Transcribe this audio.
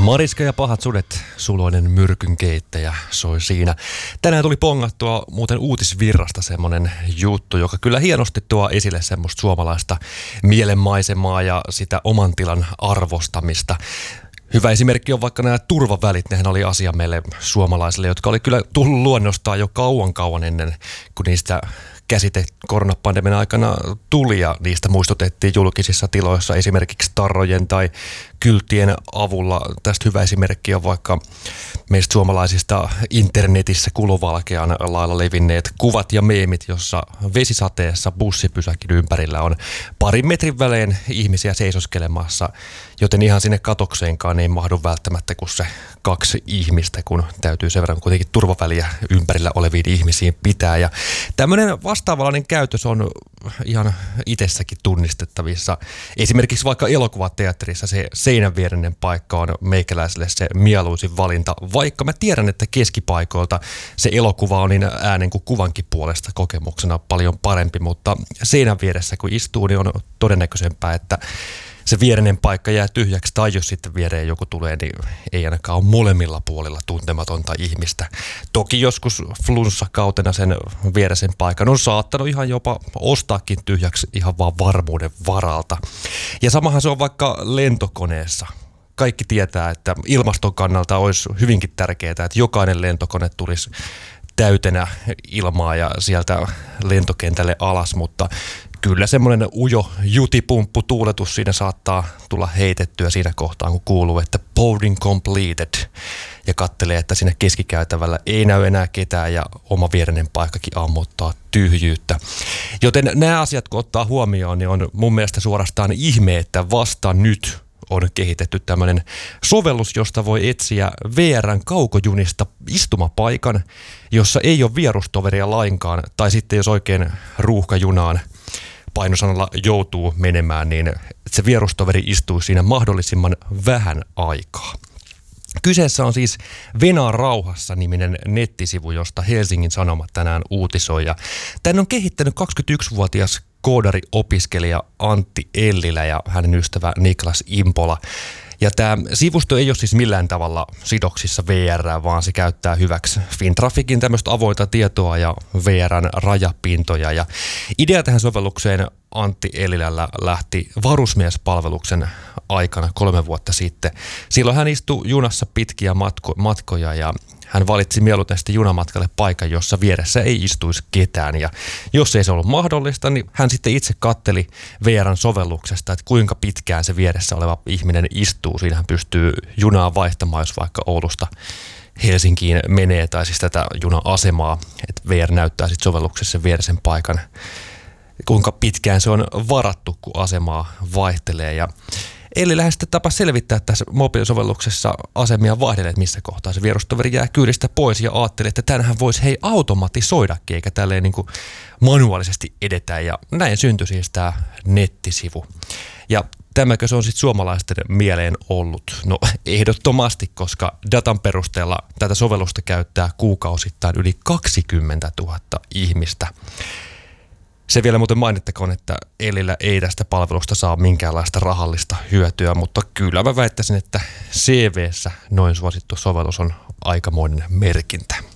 Mariska ja pahat sudet, suloinen myrkyn keittäjä soi siinä. Tänään tuli pongattua muuten uutisvirrasta semmonen juttu, joka kyllä hienosti tuo esille semmoista suomalaista mielenmaisemaa ja sitä oman tilan arvostamista. Hyvä esimerkki on vaikka nämä turvavälit. Nehän oli asia meille suomalaisille, jotka oli kyllä tullut luonnostaan jo kauan ennen, kun niistä käsite koronapandemian aikana tuli ja niistä muistutettiin julkisissa tiloissa esimerkiksi tarrojen tai kylttien avulla. Tästä hyvä esimerkki on vaikka meistä suomalaisista internetissä kulovalkean lailla levinneet kuvat ja meemit, jossa vesisateessa bussipysäkin ympärillä on parin metrin välein ihmisiä seisoskelemassa, joten ihan sinne katokseenkaan ei mahdu välttämättä kuin se 2 ihmistä, kun täytyy sen verran kuitenkin turvaväliä ympärillä oleviin ihmisiin pitää. Ja tämmöinen vastaavanlainen käytös on ihan itsessäkin tunnistettavissa. Esimerkiksi vaikka elokuvateatterissa se seinänviereinen paikka on meikäläiselle se mieluisin valinta, vaikka mä tiedän, että keskipaikoilta se elokuva on niin äänen kuin kuvankin puolesta kokemuksena paljon parempi, mutta seinän vieressä kun istuu, niin on todennäköisempää, että se viereinen paikka jää tyhjäksi, tai jos sitten viereen joku tulee, niin ei ainakaan ole molemmilla puolilla tuntematonta ihmistä. Toki joskus flunssakautena sen viereisen paikan on saattanut ihan jopa ostaakin tyhjäksi ihan vaan varmuuden varalta. Ja samahan se on vaikka lentokoneessa. Kaikki tietää, että ilmaston kannalta olisi hyvinkin tärkeää, että jokainen lentokone tulisi täytenä ilmaa ja sieltä lentokentälle alas, mutta kyllä semmoinen ujo jutipumppu tuuletus siinä saattaa tulla heitettyä siinä kohtaa, kun kuuluu, että boarding completed, ja katselee, että siinä keskikäytävällä ei näy enää ketään ja oma viereinen paikkakin ammuttaa tyhjyyttä. Joten nämä asiat, kun ottaa huomioon, niin on mun mielestä suorastaan ihme, että vasta nyt on kehitetty tämmöinen sovellus, josta voi etsiä VR:n kaukojunista istumapaikan, jossa ei ole vierustoveria lainkaan, tai sitten jos oikein ruuhkajunaan painosanalla joutuu menemään, niin se vierustoveri istuu siinä mahdollisimman vähän aikaa. Kyseessä on siis Venaa rauhassa -niminen nettisivu, josta Helsingin Sanomat tänään uutisoi. Ja tämän on kehittänyt 21-vuotias koodari-opiskelija Antti Ellilä ja hänen ystävä Niklas Impola. Ja tämä sivusto ei ole siis millään tavalla sidoksissa VR:ään, vaan se käyttää hyväksi Fintraficin tämmöistä avointa tietoa ja VR:n rajapintoja. Ja idea tähän sovellukseen Antti Ellilällä lähti varusmiespalveluksen aikana 3 vuotta sitten. Silloin hän istui junassa pitkiä matkoja ja hän valitsi mieluiten sitten junamatkalle paikan, jossa vieressä ei istuisi ketään. Ja jos ei se ollut mahdollista, niin hän sitten itse katteli VR:n sovelluksesta, että kuinka pitkään se vieressä oleva ihminen istuu. Siinä hän pystyy junaa vaihtamaan, jos vaikka Oulusta Helsinkiin menee, tai siis tätä juna-asemaa, että VR näyttää sitten sovelluksessa sen vieresen paikan, kuinka pitkään se on varattu, kun asemaa vaihtelee. Ja Eli lähes tapa selvittää tässä mobiilisovelluksessa asemia vaihdelle, että missä kohtaa se vierustoveri jää kyydistä pois, ja ajatteli, että tänhän voisi automatisoidakin, eikä tälleen niin kuin manuaalisesti edetä, ja näin syntyi siis tämä nettisivu. Ja tämäkö se on sitten suomalaisten mieleen ollut? No ehdottomasti, koska datan perusteella tätä sovellusta käyttää kuukausittain yli 20 000 ihmistä. Se vielä muuten mainittakoon, että Ellillä ei tästä palvelusta saa minkäänlaista rahallista hyötyä, mutta kyllä mä väittäisin, että CV:ssä noin suosittu sovellus on aikamoinen merkintä.